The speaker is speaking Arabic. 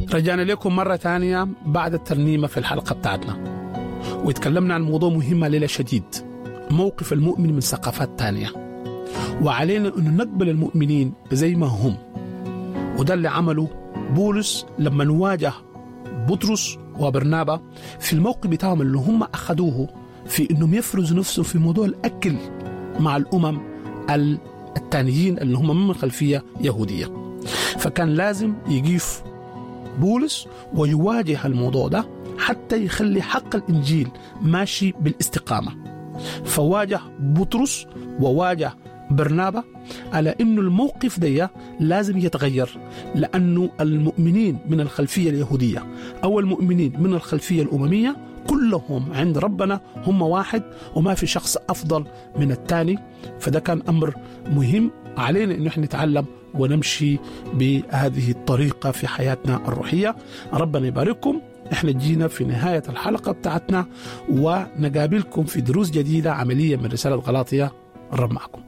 رجعنا لكم مرة تانية بعد الترنيمة في الحلقة بتاعتنا، واتكلمنا عن موضوع مهم ليلة شديد، موقف المؤمن من ثقافات تانية، وعلينا أن نقبل المؤمنين زي ما هم. وده اللي عمله بولس لما نواجه بطرس وبرنابا في الموقف بتاعهم اللي هم أخذوه في أنهم يفرزوا نفسهم في موضوع الأكل مع الأمم التانيين اللي هم من خلفية يهودية. فكان لازم يقيف بولس ويواجه الموضوع ده حتى يخلي حق الإنجيل ماشي بالاستقامة. فواجه بطرس وواجه برنابا على أنه الموقف ده لازم يتغير، لأنه المؤمنين من الخلفية اليهودية أو المؤمنين من الخلفية الأممية كلهم عند ربنا هم واحد، وما في شخص أفضل من الثاني. فده كان أمر مهم علينا أنه احنا نتعلم ونمشي بهذه الطريقة في حياتنا الروحية. ربنا يبارككم. احنا جينا في نهاية الحلقة بتاعتنا، ونقابلكم في دروس جديدة عملية من رسالة غلاطية. الرب معكم.